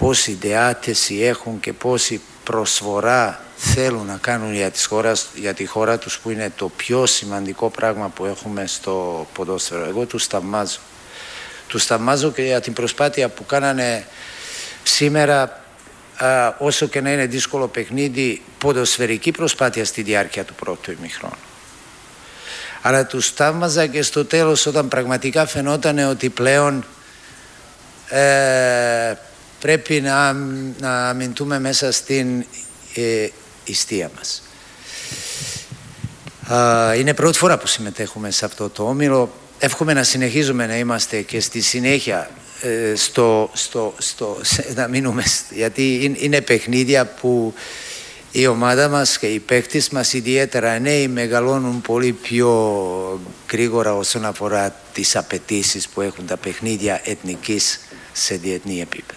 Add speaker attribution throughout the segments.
Speaker 1: πόση διάθεση έχουν και πόση προσφορά θέλουν να κάνουν για τη χώρα τους, που είναι το πιο σημαντικό πράγμα που έχουμε στο ποδόσφαιρο. Εγώ τους θαυμάζω. Τους θαυμάζω και για την προσπάθεια που κάνανε σήμερα, όσο και να είναι δύσκολο παιχνίδι, ποδοσφαιρική προσπάθεια στη διάρκεια του πρώτου ημιχρόνου. Αλλά τους θαύμαζα και στο τέλος, όταν πραγματικά φαινόταν ότι πλέον πρέπει να αμυνθούμε μέσα στην ιστία μας. Είναι πρώτη φορά που συμμετέχουμε σε αυτό το όμιλο. Εύχομαι να συνεχίζουμε να είμαστε και στη συνέχεια να μείνουμε, γιατί είναι παιχνίδια που η ομάδα μας και οι παίκτες μας, ιδιαίτερα νέοι, μεγαλώνουν πολύ πιο γρήγορα όσον αφορά τις απαιτήσεις που έχουν τα παιχνίδια εθνικής σε διεθνή επίπεδο.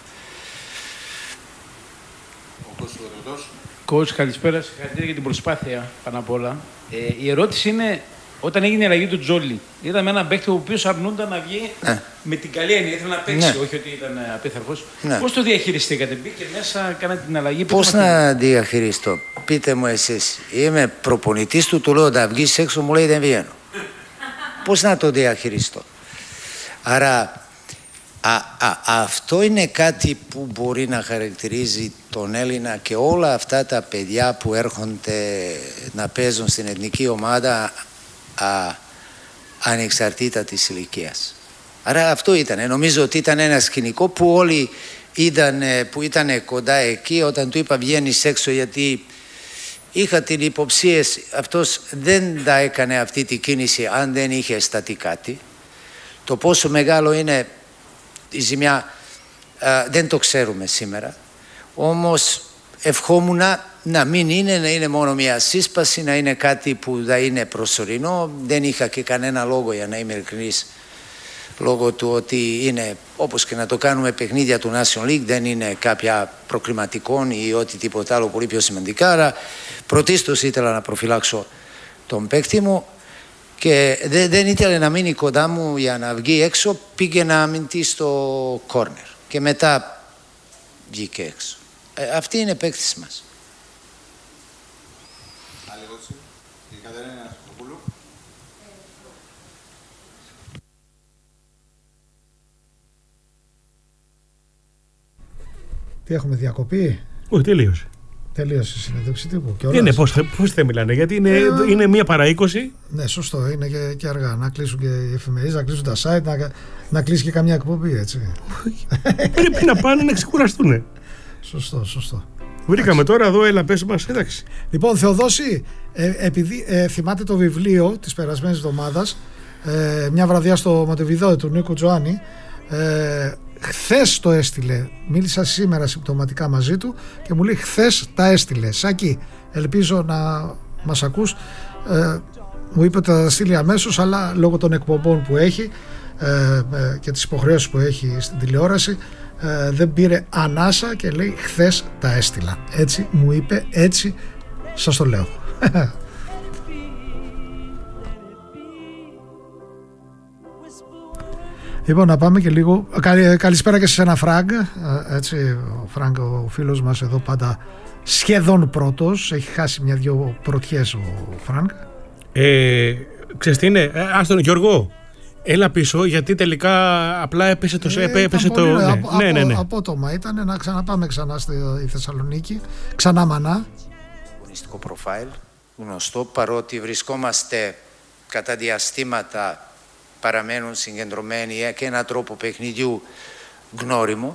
Speaker 2: Coach, καλησπέρα. Συγχαρητήρια για την προσπάθεια πάνω απ' όλα. Η ερώτηση είναι, όταν έγινε η αλλαγή του Τζόλι, είδαμε έναν παίκτη ο οποίος αρνούνταν να βγει με την καλή έννοια, ήθελε να παίξει, όχι ότι ήταν απίθαρχος. Πώς το διαχειριστήκατε, μπήκε μέσα, κάνατε την αλλαγή?
Speaker 1: Πώς να διαχειριστώ, πείτε μου εσείς. Είμαι προπονητής του, του λέω να βγεις έξω, μου λέει δεν βγαίνω. Πώς να το διαχειριστώ? Άρα αυτό είναι κάτι που μπορεί να χαρακτηρίζει τον Έλληνα και όλα αυτά τα παιδιά που έρχονται να παίζουν στην εθνική ομάδα ανεξαρτήτα της ηλικίας. Άρα αυτό ήταν. Νομίζω ότι ήταν ένα σκηνικό που όλοι είδαν, που ήταν κοντά εκεί, όταν του είπα βγαίνεις έξω, γιατί είχα την υποψία αυτός δεν τα έκανε αυτή τη κίνηση αν δεν είχε σταθεί κάτι. Το πόσο μεγάλο είναι η ζημιά δεν το ξέρουμε σήμερα. Όμως ευχόμουν να μην είναι, να είναι μόνο μια σύσπαση, να είναι κάτι που θα είναι προσωρινό. Δεν είχα και κανένα λόγο, για να είμαι ειλικρινής, λόγω του ότι είναι, όπως και να το κάνουμε, παιχνίδια του National League, δεν είναι κάποια προκριματικών ή ό,τι τίποτα άλλο πολύ πιο σημαντικά. Άρα πρωτίστως ήθελα να προφυλάξω τον παίκτη μου και δεν ήθελε να μείνει κοντά μου για να βγει έξω. Πήγε να αμυνθεί στο κόρνερ και μετά βγήκε έξω. Αυτή είναι παίκτης μας.
Speaker 3: Άλλη ερώτηση, η Κατερίνα Σακοπούλου.
Speaker 4: Τι έχουμε, διακοπή?
Speaker 5: Όχι, τελείωσε.
Speaker 4: Τελείωσε η συνέντευξη τύπου.
Speaker 5: Ναι, πώς θα μιλάνε, γιατί είναι μία παρά 20.
Speaker 4: Ναι, σωστό, είναι και αργά. Να κλείσουν και οι εφημερίδες, να κλείσουν τα site, να κλείσει και καμιά εκπομπή, έτσι.
Speaker 5: Πρέπει να πάνε να ξεκουραστούν.
Speaker 4: Σωστό.
Speaker 5: Βρήκαμε τώρα εδώ, έλα πες μας, εντάξει.
Speaker 4: Λοιπόν, Θεοδόση, επειδή θυμάται το βιβλίο της περασμένης εβδομάδας, μια βραδιά στο Μοντεβιδέο του Νίκου Τζοάννη, χθες το έστειλε. Μίλησα σήμερα συμπτωματικά μαζί του και μου λέει χθες τα έστειλε. Σάκη, ελπίζω να μας ακούς. Μου είπε ότι θα τα στείλει αμέσως, αλλά λόγω των εκπομπών που έχει και τις υποχρεώσεις που έχει στην τηλεόραση, δεν πήρε ανάσα και λέει χθες τα έστειλα. Έτσι μου είπε, έτσι σας το λέω. Λοιπόν, να πάμε και λίγο. Καλησπέρα και σε ένα Φραγκ. Έτσι, ο Φραγκ, ο φίλος μας εδώ, πάντα σχεδόν πρώτος. Έχει χάσει μια-δυο πρωτιές ο Φραγκ.
Speaker 5: Ξέρεις τι είναι, άστον Γιώργο, έλα πίσω, γιατί τελικά απλά έπεσε το... Ναι.
Speaker 4: Απότομα ήταν, να ξαναπάμε ξανά στη Θεσσαλονίκη. Ξανά Μανά.
Speaker 1: Αγωνιστικό προφάιλ, γνωστό, παρότι βρισκόμαστε κατά διαστήματα, παραμένουν συγκεντρωμένοι και έναν τρόπο παιχνιδιού γνώριμο.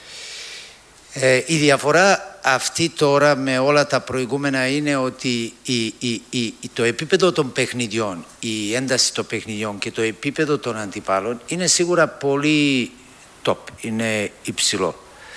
Speaker 1: Η διαφορά αυτή τώρα με όλα τα προηγούμενα είναι ότι το επίπεδο των παιχνιδιών, η ένταση των παιχνιδιών και το επίπεδο των αντιπάλων είναι σίγουρα πολύ top, είναι υψηλό.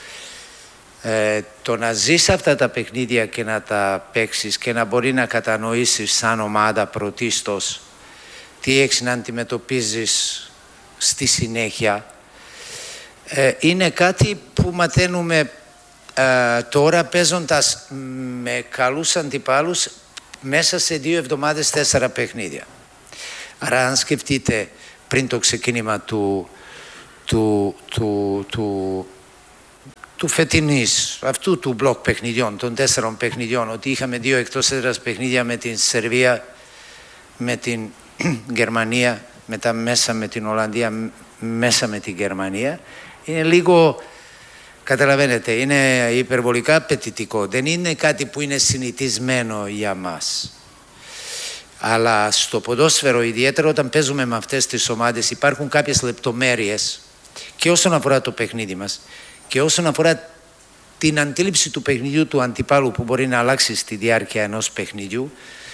Speaker 1: Το να ζεις αυτά τα παιχνίδια και να τα παίξεις και να μπορεί να κατανοήσεις σαν ομάδα πρωτίστως τι έχεις να αντιμετωπίζεις στη συνέχεια, είναι κάτι που μαθαίνουμε τώρα παίζοντας με καλούς αντιπάλους μέσα σε 2 εβδομάδες 4 παιχνίδια. Άρα αν σκεφτείτε πριν το ξεκίνημα του του φετινής, αυτού του μπλοκ παιχνιδιών, των 4 παιχνιδιών, ότι είχαμε 2 εκτός έδρας παιχνίδια με την Σερβία, με την Γερμανία, μετά μέσα με την Ολλανδία, μέσα με την Γερμανία, είναι λίγο, καταλαβαίνετε, είναι υπερβολικά απαιτητικό. Δεν είναι κάτι που είναι συνηθισμένο για μας. Αλλά στο ποδόσφαιρο, ιδιαίτερα όταν παίζουμε με αυτές τις ομάδες, υπάρχουν κάποιες λεπτομέρειες και όσον αφορά το παιχνίδι μας και όσον αφορά την αντίληψη του παιχνιδιού του αντιπάλου που μπορεί να αλλάξει στη διάρκεια ενός παιχνιδιού.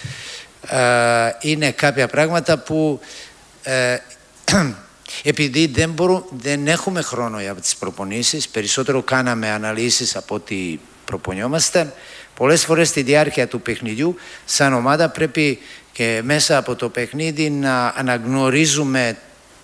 Speaker 1: Είναι κάποια πράγματα που επειδή δεν έχουμε χρόνο για τις προπονήσεις, περισσότερο κάναμε αναλύσεις από ό,τι προπονιόμασταν, πολλές φορές στη διάρκεια του παιχνιδιού σαν ομάδα πρέπει και μέσα από το παιχνίδι να αναγνωρίζουμε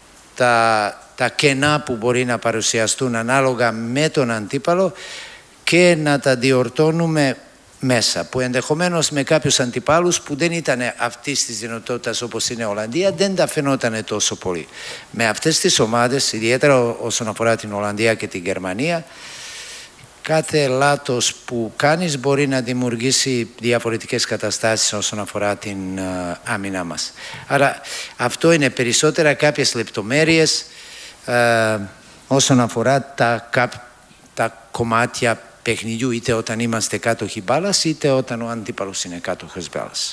Speaker 1: τα κενά που μπορεί να παρουσιαστούν ανάλογα με τον αντίπαλο και να τα διορθώνουμε μέσα, που ενδεχομένως με κάποιους αντιπάλους που δεν ήταν αυτής της δυνατότητας όπως είναι η Ολλανδία δεν τα φαινόταν τόσο πολύ. Με αυτές τις ομάδες, ιδιαίτερα όσον αφορά την Ολλανδία και την Γερμανία, κάθε λάθος που κάνεις μπορεί να δημιουργήσει διαφορετικές καταστάσεις όσον αφορά την άμυνά μας. Άρα αυτό είναι περισσότερα κάποιες λεπτομέρειες όσον αφορά τα κομμάτια παιχνιδιού, είτε όταν είμαστε κάτοχοι μπάλας, είτε όταν ο αντίπαλος είναι κάτοχος μπάλας.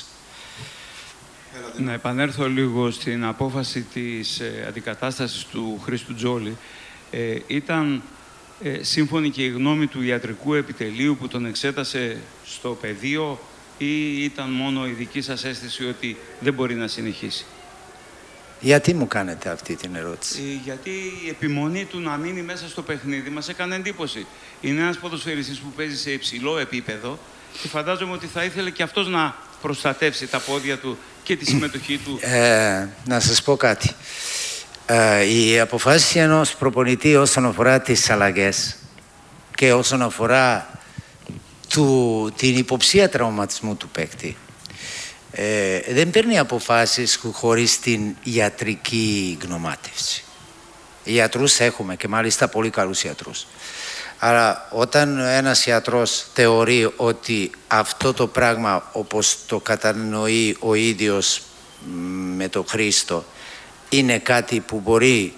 Speaker 6: Να επανέλθω λίγο στην απόφαση της αντικατάστασης του Χρήστου Τζόλι. Ήταν σύμφωνη και η γνώμη του ιατρικού επιτελείου που τον εξέτασε στο πεδίο ή ήταν μόνο η δική σας αίσθηση ότι δεν μπορεί να συνεχίσει?
Speaker 1: Γιατί μου κάνετε αυτή την ερώτηση?
Speaker 6: Γιατί η επιμονή του να μείνει μέσα στο παιχνίδι μας έκανε εντύπωση. Είναι ένας ποδοσφαιριστής που παίζει σε υψηλό επίπεδο και φαντάζομαι ότι θα ήθελε και αυτός να προστατεύσει τα πόδια του και τη συμμετοχή του.
Speaker 1: Να σας πω κάτι. Οι αποφάσεις ενός προπονητή όσον αφορά τις αλλαγές και όσον αφορά την υποψία τραυματισμού του παίκτη δεν παίρνει αποφάσεις χωρίς την ιατρική γνωμάτευση. Ιατρούς έχουμε και μάλιστα πολύ καλούς ιατρούς. Άρα όταν ένας ιατρός θεωρεί ότι αυτό το πράγμα όπως το κατανοεί ο ίδιος με τον Χρήστο είναι κάτι που μπορεί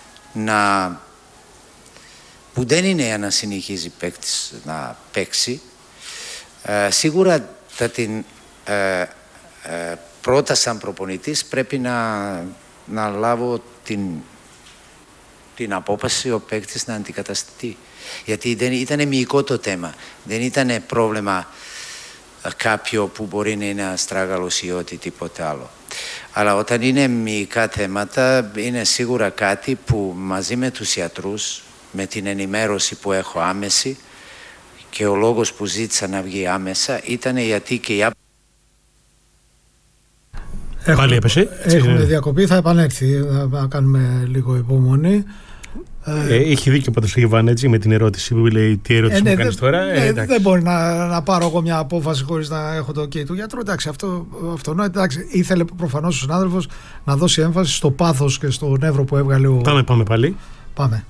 Speaker 1: που δεν είναι για να συνεχίζει παίκτης να παίξει, σίγουρα θα την πρώτα σαν προπονητής πρέπει να λάβω την απόφαση ο παίκτης να αντικαταστεί. Γιατί δεν ήταν μυϊκό το θέμα. Δεν ήταν πρόβλημα κάποιο που μπορεί να είναι αστράγαλος ή οτιδήποτε άλλο. Αλλά όταν είναι μυϊκά θέματα είναι σίγουρα κάτι που μαζί με τους ιατρούς, με την ενημέρωση που έχω άμεση και ο λόγος που ζήτησα να βγει άμεσα ήταν γιατί και η
Speaker 4: Έχουμε διακοπή, θα επανέλθει. Θα κάνουμε λίγο υπομονή.
Speaker 5: Έχει δίκιο πάντως ο Ιβάν, έτσι, με την ερώτηση που λέει τι ερώτηση μου κάνεις τώρα.
Speaker 4: Δεν μπορεί να πάρω εγώ μια απόφαση χωρίς να έχω το OK του γιατρού. Εντάξει, αυτό εντάξει, ήθελε προφανώς ο συνάδελφος να δώσει έμφαση στο πάθος και στο νεύρο που έβγαλε ο...
Speaker 5: Πάμε πάλι.
Speaker 4: Πάμε.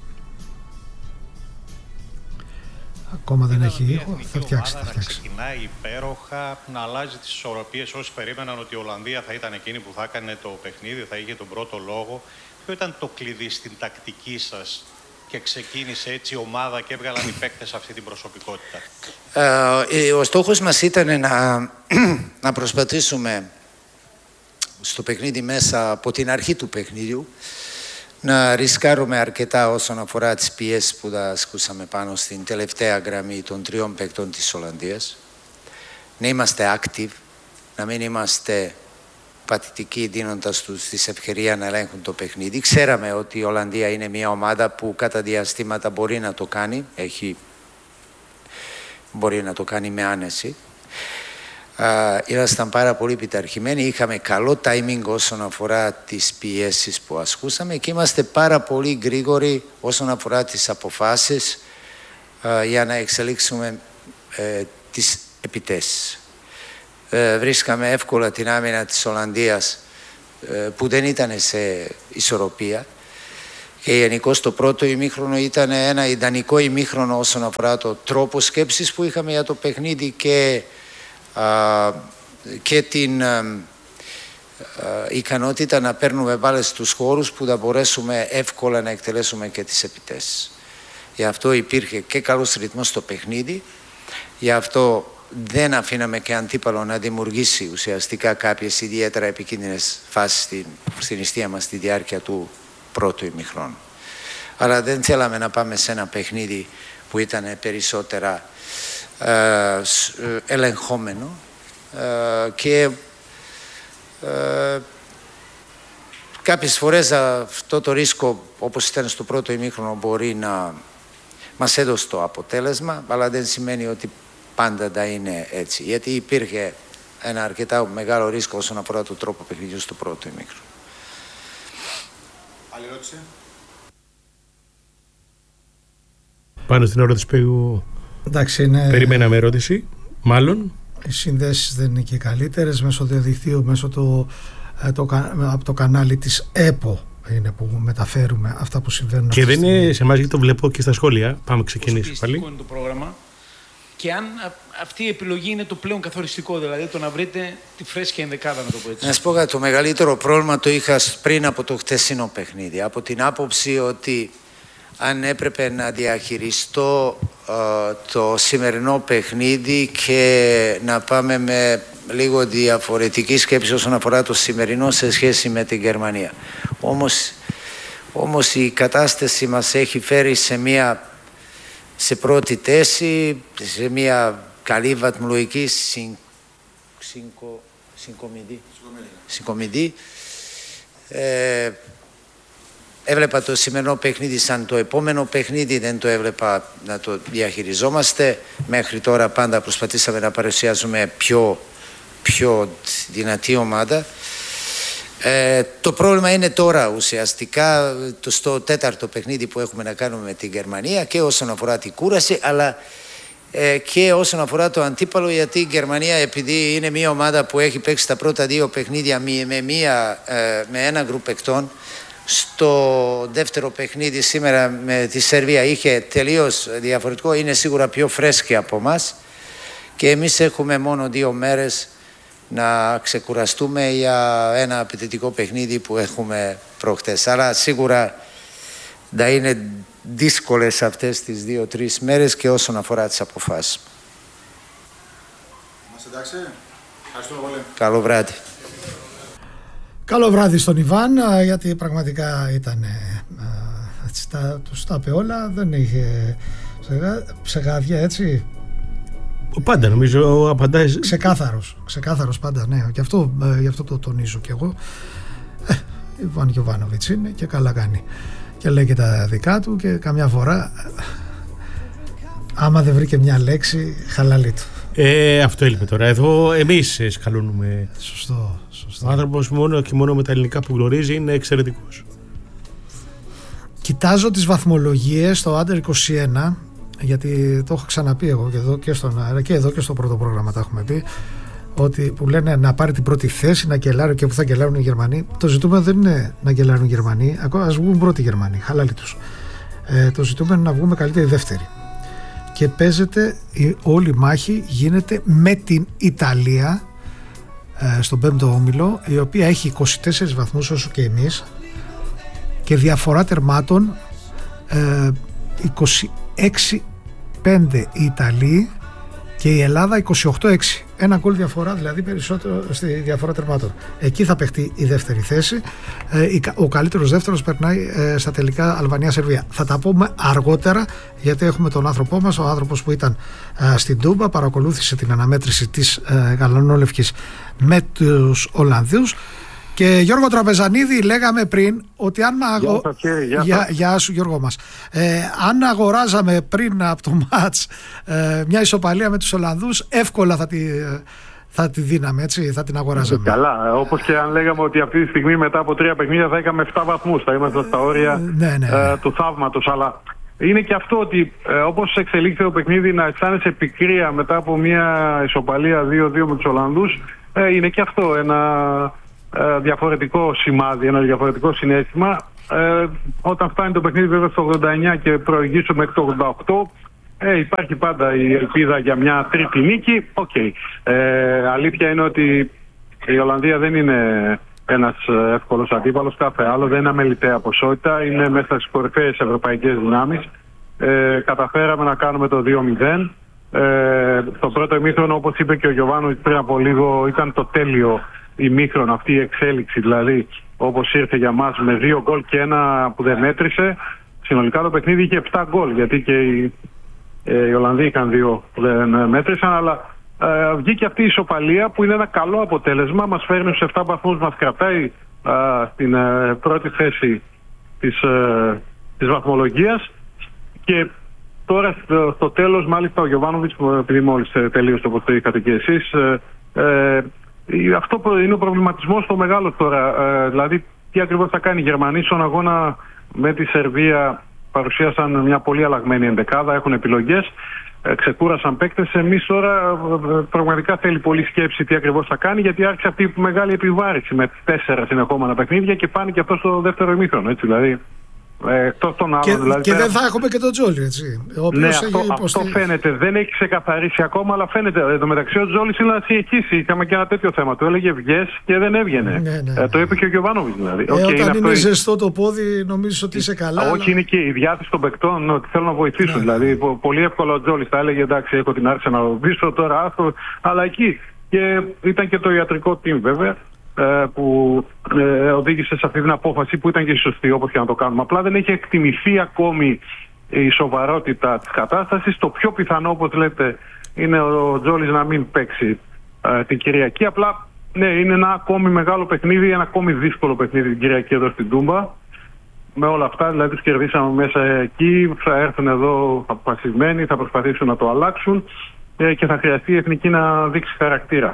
Speaker 4: Ακόμα δεν έχει ήχο, θα φτιάξει.
Speaker 7: Να ξεκινάει υπέροχα, να αλλάζει τις ισορροπίες. Όσοι περίμεναν ότι η Ολλανδία θα ήταν εκείνη που θα έκανε το παιχνίδι, θα είχε τον πρώτο λόγο. Ποιο ήταν το κλειδί στην τακτική σας και ξεκίνησε έτσι η ομάδα και έβγαλαν οι παίκτες αυτή την προσωπικότητα?
Speaker 1: Ο στόχος μας ήταν να προσπαθήσουμε στο παιχνίδι μέσα από την αρχή του παιχνιδιού να ρισκάρουμε αρκετά όσον αφορά τις πιέσεις που τα ασκούσαμε πάνω στην τελευταία γραμμή των 3 παίκτων της Ολλανδίας. Να είμαστε active, να μην είμαστε πατητικοί δίνοντας τους τη ευκαιρία να ελέγχουν το παιχνίδι. Ξέραμε ότι η Ολλανδία είναι μια ομάδα που κατά διαστήματα μπορεί να το κάνει, μπορεί να το κάνει με άνεση. Ήμασταν πάρα πολύ πειθαρχημένοι, είχαμε καλό timing όσον αφορά τις πιέσεις που ασκούσαμε και είμαστε πάρα πολύ γρήγοροι όσον αφορά τις αποφάσεις για να εξελίξουμε τις επιτέσεις. Βρίσκαμε εύκολα την άμυνα της Ολλανδίας που δεν ήταν σε ισορροπία Και γενικώς το πρώτο ημίχρονο ήταν ένα ιδανικό ημίχρονο όσον αφορά το τρόπο σκέψης που είχαμε για το παιχνίδι και την ικανότητα να παίρνουμε μπάλες στους χώρους που θα μπορέσουμε εύκολα να εκτελέσουμε και τις επιτέσεις. Γι' αυτό υπήρχε και καλός ρυθμός στο παιχνίδι, γι' αυτό δεν αφήναμε και αντίπαλο να δημιουργήσει ουσιαστικά κάποιες ιδιαίτερα επικίνδυνες φάσεις στην εστία μας στη διάρκεια του πρώτου ημιχρόνου. Αλλά δεν θέλαμε να πάμε σε ένα παιχνίδι που ήταν περισσότερα ελεγχόμενο και κάποιες φορές αυτό το ρίσκο, όπως ήταν στο πρώτο ημίχρονο, μπορεί να μας έδωσε το αποτέλεσμα, αλλά δεν σημαίνει ότι πάντα θα είναι έτσι, γιατί υπήρχε ένα αρκετά μεγάλο ρίσκο όσον αφορά το τρόπο παιχνιδιού στο πρώτο ημίχρονο.
Speaker 3: Άλλη ερώτηση?
Speaker 5: Πάνω στην ερώτηση που περιμέναμε ερώτηση, μάλλον.
Speaker 4: Οι συνδέσεις δεν είναι και καλύτερες μέσω διαδικτύου, μέσω από το κανάλι της ΕΠΟ είναι που μεταφέρουμε αυτά που συμβαίνουν.
Speaker 5: Και δεν είναι σε εμάς, γιατί το βλέπω και στα σχόλια. Πάμε ξεκινήσει πάλι.
Speaker 2: Είναι το πρόγραμμα. Και αν αυτή η επιλογή είναι το πλέον καθοριστικό, δηλαδή το να βρείτε τη φρέσκια ενδεκάδα, να το πω έτσι.
Speaker 1: Να σας πω κάτι, το μεγαλύτερο πρόβλημα το είχα πριν από το χτεσινό παιχνίδι. Από την άποψη ότι αν έπρεπε να διαχειριστώ το σημερινό παιχνίδι και να πάμε με λίγο διαφορετική σκέψη όσον αφορά το σημερινό σε σχέση με την Γερμανία. Όμως η κατάσταση μας έχει φέρει σε πρώτη θέση, σε μια καλή βαθμολογική συγκομιδή. Έβλεπα το σημερινό παιχνίδι σαν το επόμενο παιχνίδι, δεν το έβλεπα να το διαχειριζόμαστε. Μέχρι τώρα πάντα προσπαθήσαμε να παρουσιάζουμε πιο δυνατή ομάδα. Το πρόβλημα είναι τώρα ουσιαστικά στο τέταρτο παιχνίδι που έχουμε να κάνουμε με την Γερμανία και όσον αφορά την κούραση, αλλά και όσον αφορά το αντίπαλο, γιατί η Γερμανία, επειδή είναι μια ομάδα που έχει παίξει τα πρώτα δύο παιχνίδια με ένα γκρουπ παικτών, στο δεύτερο παιχνίδι σήμερα με τη Σερβία είχε τελείως διαφορετικό, είναι σίγουρα πιο φρέσκη από μας και εμείς έχουμε μόνο 2 μέρες να ξεκουραστούμε για ένα απαιτητικό παιχνίδι που έχουμε προχτές. Αλλά σίγουρα θα είναι δύσκολες αυτές τις 2-3 μέρες και όσον αφορά τις αποφάσεις.
Speaker 3: Είμαστε εντάξει. Ευχαριστούμε πολύ.
Speaker 1: Καλό βράδυ.
Speaker 4: Καλό βράδυ στον Ιβάν, γιατί πραγματικά ήταν τους τα είπε όλα, δεν είχε ψεγάδια, έτσι.
Speaker 5: Πάντα νομίζω απαντάει.
Speaker 4: Ξεκάθαρος πάντα, ναι. Γι' αυτό το τονίζω κι εγώ. Ιβάν Γιοβάνοβιτς είναι και καλά κάνει. Και λέει και τα δικά του και καμιά φορά άμα δεν βρει και μια λέξη, χαλαλή του.
Speaker 5: Αυτό έλειπε τώρα. Εδώ εμείς σκαλώνουμε.
Speaker 4: Σωστό.
Speaker 5: Ο άνθρωπος μόνο και μόνο με τα ελληνικά που γνωρίζει είναι εξαιρετικός.
Speaker 4: Κοιτάζω τις βαθμολογίες στο Under 21, γιατί το έχω ξαναπεί εγώ και εδώ και στον αέρα και εδώ και στο πρώτο πρόγραμμα τα έχουμε πει, ότι που λένε να πάρει την πρώτη θέση, να κελάρει και που θα κελάρουν οι Γερμανοί. Το ζητούμενο δεν είναι να κελάρουν οι Γερμανοί, ακόμα ας βγουν πρώτοι Γερμανοί, χαλάλη τους. Το ζητούμενο είναι να βγούμε καλύτερη δεύτερη. Και παίζεται, όλη η μάχη γίνεται με την Ιταλία στον 5ο όμιλο, η οποία έχει 24 βαθμούς όσο και εμείς και διαφορά τερμάτων 26-5 οι Ιταλοί και η Ελλάδα 28-6. Ένα γκολ διαφορά, δηλαδή περισσότερο στη διαφορά τερμάτων. Εκεί θα παιχτεί η δεύτερη θέση. Ο καλύτερος δεύτερος περνάει στα τελικά Αλβανία-Σερβία. Θα τα πούμε αργότερα, γιατί έχουμε τον άνθρωπό μας, ο άνθρωπος που ήταν στην Τούμπα, παρακολούθησε την αναμέτρηση της γαλανόλευκης με τους Ολλανδούς. Και Γιώργο Τραπεζανίδη, λέγαμε πριν ότι αν Γεια σου Γιώργο μας. Αν αγοράζαμε πριν από το μάτς μια ισοπαλία με τους Ολλανδούς, εύκολα θα τη δίναμε, έτσι, θα την αγοράζαμε.
Speaker 8: Καλά, όπως και αν λέγαμε ότι αυτή τη στιγμή μετά από 3 παιχνίδια θα είχαμε 7 βαθμούς, θα είμαστε στα όρια του θαύματος. Αλλά είναι και αυτό ότι όπως εξελίχθηκε το παιχνίδι, να αισθάνεσαι πικρία μετά από μια ισοπαλία 2-2 με τους Ολλανδούς, είναι και αυτό διαφορετικό σημάδι, ένα διαφορετικό συναίσθημα. Όταν φτάνει το παιχνίδι βέβαια στο 89 και προηγήσω μέχρι το 88, υπάρχει πάντα η ελπίδα για μια τρίτη νίκη. Αλήθεια είναι ότι η Ολλανδία δεν είναι ένας εύκολος αντίπαλος, κάθε άλλο, δεν είναι αμεληταία ποσότητα, είναι μέσα στις κορυφαίες ευρωπαϊκές δυνάμεις. Καταφέραμε να κάνουμε το 2-0. Στο πρώτο ημίχρονο, όπως είπε και ο Γιωβάνοβιτς πριν από λίγο, ήταν το τέλειο ημίχρονο, αυτή η εξέλιξη δηλαδή, όπως ήρθε για μας, με 2 γκολ και ένα που δεν μέτρησε. Συνολικά το παιχνίδι είχε 7 γκολ, γιατί και οι Ολλανδοί είχαν 2 που δεν μέτρησαν, αλλά βγήκε αυτή η ισοπαλία που είναι ένα καλό αποτέλεσμα. Μας φέρνει στους 7 βαθμούς, μας κρατάει στην πρώτη θέση της βαθμολογίας. Και τώρα στο τέλος, μάλιστα ο Γιωβάνοβιτς, επειδή μόλις τελείωσε όπως το είχατε και εσείς, αυτό είναι ο προβληματισμός το μεγάλο τώρα. Δηλαδή τι ακριβώς θα κάνει. Οι Γερμανοί στον αγώνα με τη Σερβία παρουσίασαν μια πολύ αλλαγμένη ενδεκάδα, έχουν επιλογές, ξεκούρασαν παίκτες. Εμείς τώρα πραγματικά θέλει πολλή σκέψη τι ακριβώς θα κάνει, γιατί άρχισε αυτή η μεγάλη επιβάρηση με 4 συνεχόμενα παιχνίδια και πάνε και αυτό στο δεύτερο ημίχρονο, έτσι δηλαδή. Εκτός των άλλων, δηλαδή,
Speaker 4: και δεν θα έχουμε και τον Τζόλι, έτσι.
Speaker 8: Ναι, αυτό φαίνεται. Δεν έχει ξεκαθαρίσει ακόμα, αλλά φαίνεται. Εν τω μεταξύ, ο Τζόλι είναι να συνεχίσει. Είχαμε και ένα τέτοιο θέμα. Του έλεγε βγες και δεν έβγαινε. Ναι. Το είπε και ο Γιωβάνοβιτς δηλαδή.
Speaker 4: Όταν είναι ζεστό το πόδι, νομίζεις ότι είσαι καλά.
Speaker 8: Όχι, αλλά είναι και η διάθεση των παικτών ότι θέλουν να βοηθήσουν. Ναι. Δηλαδή, πολύ εύκολο ο Τζόλι θα έλεγε εντάξει, έχω την άρση να ρωτήσω τώρα, άστο. Αλλά εκεί. Και ήταν και το ιατρικό team βέβαια, που οδήγησε σε αυτή την απόφαση που ήταν και σωστή, όπως και να το κάνουμε. Απλά δεν έχει εκτιμηθεί ακόμη η σοβαρότητα της κατάστασης. Το πιο πιθανό, όπως λέτε, είναι ο Τζόλις να μην παίξει την Κυριακή. Απλά ναι, είναι ένα ακόμη μεγάλο παιχνίδι, ένα ακόμη δύσκολο παιχνίδι την Κυριακή εδώ στην Τούμπα. Με όλα αυτά, δηλαδή τους κερδίσαμε μέσα εκεί, θα έρθουν εδώ αποφασισμένοι, θα προσπαθήσουν να το αλλάξουν και θα χρειαστεί η Εθνική να δείξει χαρακτήρα.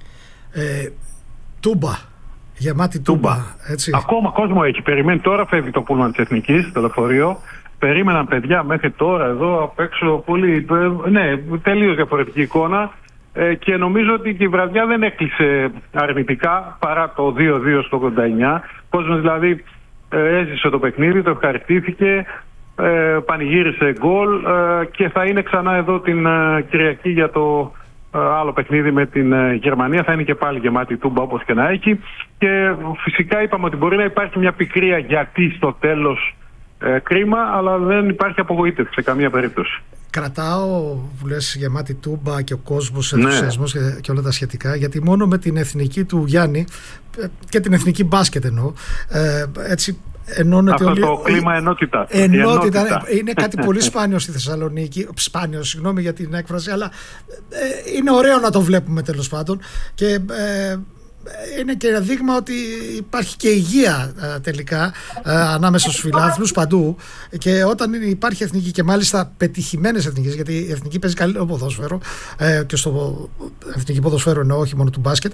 Speaker 4: Τούμπα, γεμάτη Τούμπα, έτσι.
Speaker 8: Ακόμα κόσμο έχει περιμένει. Τώρα φεύγει το πούλμαν της Εθνικής, το λεωφορείο. Περίμεναν παιδιά μέχρι τώρα εδώ απ' έξω πολύ. Ναι, τελείως διαφορετική εικόνα. Και νομίζω ότι και η βραδιά δεν έκλεισε αρνητικά παρά το 2-2 στο 89. Κόσμος δηλαδή έζησε το παιχνίδι, το ευχαριστήθηκε, πανηγύρισε γκολ και θα είναι ξανά εδώ την Κυριακή για το άλλο παιχνίδι με την Γερμανία. Θα είναι και πάλι γεμάτη Τούμπα όπως και να έχει. Και φυσικά είπαμε ότι μπορεί να υπάρχει μια πικρία γιατί στο τέλος κρίμα, αλλά δεν υπάρχει απογοήτευση σε καμία περίπτωση.
Speaker 4: Κρατάω που λες γεμάτη Τούμπα και ο κόσμος, ενθουσιασμός και όλα τα σχετικά, γιατί μόνο με την εθνική του Γιάννη και την εθνική μπάσκετ εννοώ, έτσι ενώνεται
Speaker 8: αυτό το κλίμα ενότητα.
Speaker 4: Είναι κάτι πολύ σπάνιο στη Θεσσαλονίκη. Σπάνιο, συγγνώμη για την έκφραση, αλλά είναι ωραίο να το βλέπουμε τέλος πάντων. Και είναι και ένα δείγμα ότι υπάρχει και υγεία τελικά ανάμεσα στους φιλάθλους παντού, και όταν υπάρχει εθνική και μάλιστα πετυχημένες εθνικές, γιατί η εθνική παίζει καλύτερο ποδόσφαιρο και στο εθνική ποδοσφαίρο εννοώ, όχι μόνο του μπάσκετ,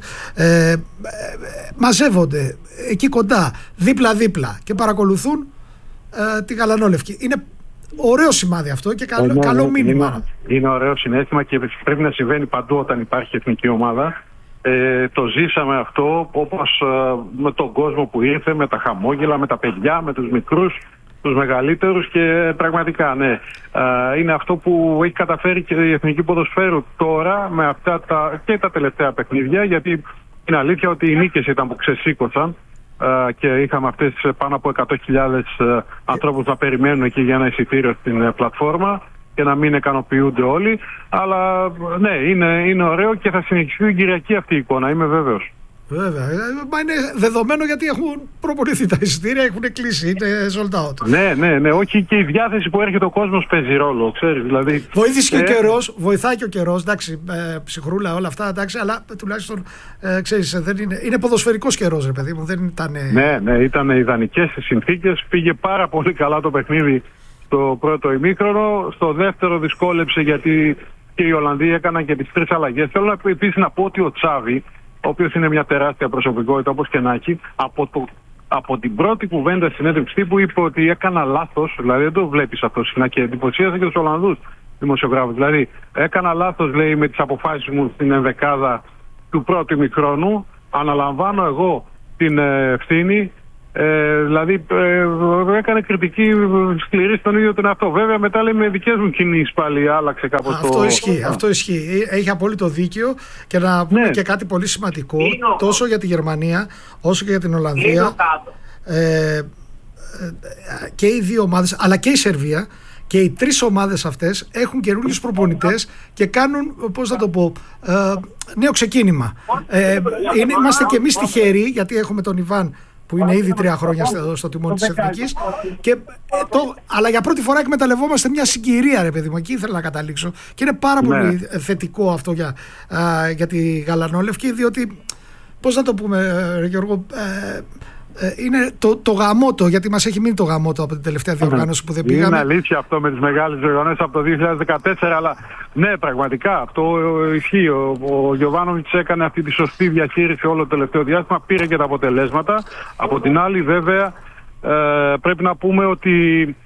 Speaker 4: μαζεύονται εκεί κοντά δίπλα-δίπλα και παρακολουθούν τη γαλανόλευκη. Είναι ωραίο σημάδι αυτό και καλό μήνυμα.
Speaker 8: Είναι ωραίο συναίσθημα και πρέπει να συμβαίνει παντού όταν υπάρχει εθνική ομάδα. Το ζήσαμε αυτό όπως με τον κόσμο που ήρθε, με τα χαμόγελα, με τα παιδιά, με τους μικρούς, τους μεγαλύτερους, και πραγματικά ναι, είναι αυτό που έχει καταφέρει και η Εθνική Ποδοσφαίρου τώρα με αυτά και τα τελευταία παιχνίδια, γιατί είναι αλήθεια ότι οι νίκες ήταν που ξεσήκωσαν και είχαμε αυτές πάνω από 100.000 ανθρώπους να περιμένουν εκεί για ένα εισιτήριο στην πλατφόρμα και να μην ικανοποιούνται όλοι. Αλλά ναι, είναι ωραίο και θα συνεχιστεί την Κυριακή αυτή η εικόνα, είμαι βέβαιος.
Speaker 4: Βέβαια, μα είναι δεδομένο γιατί έχουν προπονηθεί τα εισιτήρια, έχουν κλείσει, είναι sold out.
Speaker 8: Ναι, όχι, και η διάθεση που έρχεται ο κόσμος παίζει ρόλο, ξέρεις, δηλαδή.
Speaker 4: Βοήθησε και ο καιρός, βοηθάει και ο καιρός, εντάξει, ψυχρούλα όλα αυτά, εντάξει, αλλά τουλάχιστον ξέρεις, δεν είναι ποδοσφαιρικός καιρός, ρε παιδί μου, δεν ήταν.
Speaker 8: Ναι, ήταν ιδανικές οι συνθήκες, πήγε πάρα πολύ καλά το παιχνίδι στο πρώτο ημίχρονο. Στο δεύτερο δυσκόλεψε γιατί και οι Ολλανδοί έκαναν και τις 3 αλλαγές. Θέλω επίσης να πω ότι ο Τσάβη, ο οποίος είναι μια τεράστια προσωπικότητα όπως και να έχει, από την πρώτη κουβέντα συνέντευξη τύπου είπε ότι έκανα λάθος, δηλαδή δεν το βλέπεις αυτό συχνά και εντυπωσίασε και τους Ολλανδούς δημοσιογράφους. Δηλαδή έκανα λάθος, λέει, με τις αποφάσεις μου στην ενδεκάδα του πρώτου ημιχρόνου, αναλαμβάνω εγώ την ευθύνη. Δηλαδή έκανε κριτική σκληρή στον ίδιο τον εαυτό. Βέβαια μετά λέει με δικές μου κινήσεις πάλι άλλαξε κάπως
Speaker 4: αυτό ισχύει. Έχει απόλυτο δίκιο. Και να πούμε και κάτι πολύ σημαντικό, τόσο για τη Γερμανία όσο και για την Ολλανδία, και οι δύο ομάδες αλλά και η Σερβία και οι τρεις ομάδες αυτές έχουν καινούριους προπονητές και κάνουν, πώς θα το πω, νέο ξεκίνημα. Είμαστε και εμείς τυχεροί γιατί έχουμε τον Ιβάν που είναι ήδη 3 χρόνια στο τιμόνι της Εθνικής, αλλά για πρώτη φορά εκμεταλλευόμαστε μια συγκυρία, ρε παιδί μου, εκεί ήθελα να καταλήξω, και είναι πάρα πολύ θετικό αυτό για τη γαλανόλευκη, διότι, πώς να το πούμε, ρε Γιώργο, είναι το γαμότο, γιατί μας έχει μείνει το γαμότο από την τελευταία διοργάνωση που δεν πήγαμε.
Speaker 8: Είναι αλήθεια αυτό με τις μεγάλες διοργανώσεις από το 2014, αλλά ναι, πραγματικά αυτό ισχύει. Ο Γιοβάνοβιτς έκανε αυτή τη σωστή διαχείριση όλο το τελευταίο διάστημα, πήρε και τα αποτελέσματα. Από την άλλη, βέβαια, πρέπει να πούμε ότι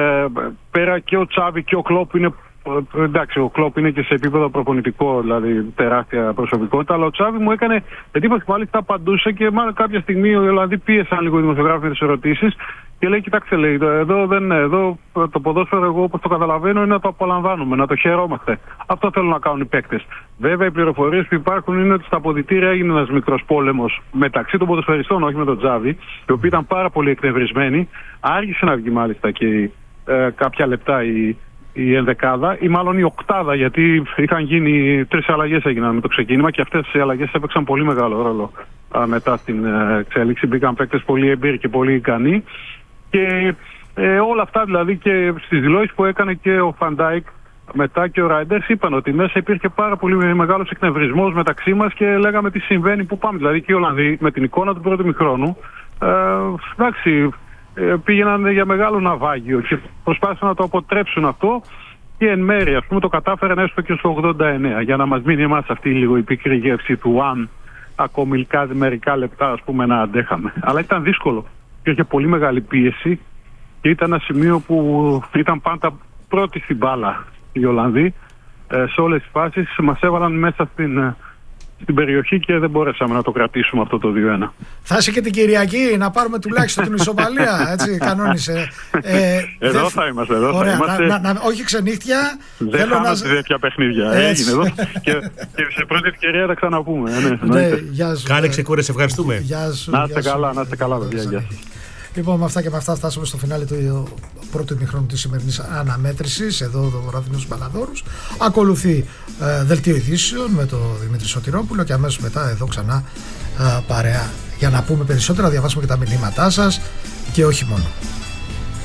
Speaker 8: πέρα και ο Τσάβη και ο Κλόπ είναι. Εντάξει, ο Κλόπ είναι και σε επίπεδο προπονητικό, δηλαδή τεράστια προσωπικότητα, αλλά ο Τσάβη μου έκανε εντύπωση που μάλιστα απαντούσε και μάλλον κάποια στιγμή οι Ολλανδοί πίεσαν λίγο οι δημοσιογράφοι με τις ερωτήσεις και λέει: κοιτάξτε, λέει, εδώ το ποδόσφαιρο, εγώ όπως το καταλαβαίνω, είναι να το απολαμβάνουμε, να το χαιρόμαστε. Αυτό θέλουν να κάνουν οι παίκτες. Βέβαια, οι πληροφορίες που υπάρχουν είναι ότι στα αποδυτήρια έγινε ένας μικρός πόλεμος μεταξύ των ποδοσφαιριστών, όχι με τον Τσάβη, οι οποίοι ήταν πάρα πολύ εκνευρισμένοι. Άργησε να βγει μάλιστα και κάποια λεπτά η ενδεκάδα ή μάλλον η οκτάδα, γιατί είχαν γίνει 3 αλλαγές έγιναν με το ξεκίνημα και αυτές οι αλλαγές έπαιξαν πολύ μεγάλο ρόλο μετά στην εξέλιξη. Μπήκαν παίκτες πολύ εμπειροί και πολύ ικανοί και όλα αυτά, δηλαδή, και στις δηλώσεις που έκανε και ο Φαντάικ μετά και ο Ράιντερς, είπαν ότι μέσα υπήρχε πάρα πολύ μεγάλος εκνευρισμός μεταξύ μας και λέγαμε τι συμβαίνει, που πάμε. Δηλαδή και οι Ολλανδοί με την εικόνα του πρώτου ημιχρόνου, εντάξει, πήγαιναν για μεγάλο ναυάγιο και προσπάθησαν να το αποτρέψουν αυτό και εν μέρει, ας πούμε, το κατάφεραν έστω και στο 89, για να μας μείνει εμάς αυτή λίγο η πικρή γεύση του αν ακόμη μερικά λεπτά, ας πούμε, να αντέχαμε. Αλλά ήταν δύσκολο. Υπήρχε πολύ μεγάλη πίεση και ήταν ένα σημείο που ήταν πάντα πρώτοι στην μπάλα οι Ολλανδοί σε όλες τις φάσεις. Μας έβαλαν μέσα στην περιοχή και δεν μπορέσαμε να το κρατήσουμε αυτό το 2-1.
Speaker 4: Θα είσαι και την Κυριακή να πάρουμε τουλάχιστον την ισοπαλία, έτσι, κανόνισε.
Speaker 8: Εδώ θα είμαστε.
Speaker 4: Όχι ξενύχτια.
Speaker 8: Δεν χάνονται τέτοια παιχνίδια. Έγινε εδώ και σε πρώτη ευκαιρία θα ξαναπούμε.
Speaker 5: Κάνε ξεκούραση, ευχαριστούμε.
Speaker 8: Να είστε καλά, παιδιά.
Speaker 4: Λοιπόν, με αυτά και με αυτά φτάσαμε στο φινάλε του πρώτου ημιχρόνου της σημερινής αναμέτρησης εδώ το βραδινούς Μπαλαδόρους. Ακολουθεί δελτίο ειδήσεων με τον Δημήτρη Σωτηρόπουλο και αμέσως μετά εδώ ξανά παρέα για να πούμε περισσότερα, διαβάσουμε και τα μηνύματά σας και όχι μόνο.